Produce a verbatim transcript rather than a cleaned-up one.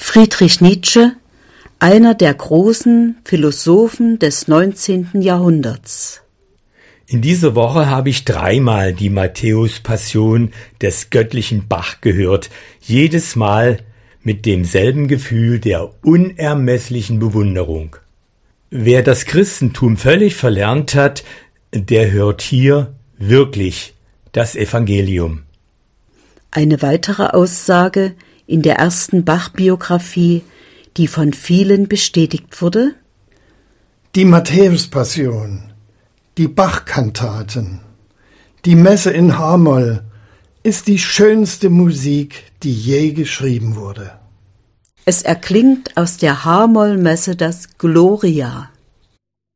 Friedrich Nietzsche, einer der großen Philosophen des neunzehnten Jahrhunderts. In dieser Woche habe ich dreimal die Matthäus-Passion des göttlichen Bach gehört, jedes Mal mit demselben Gefühl der unermesslichen Bewunderung. Wer das Christentum völlig verlernt hat, der hört hier wirklich das Evangelium. Eine weitere Aussage in der ersten Bach-Biografie, die von vielen bestätigt wurde: Die Matthäus-Passion, die Bach-Kantaten, die Messe in H-Moll ist die schönste Musik, die je geschrieben wurde. Es erklingt aus der H-Moll-Messe das Gloria.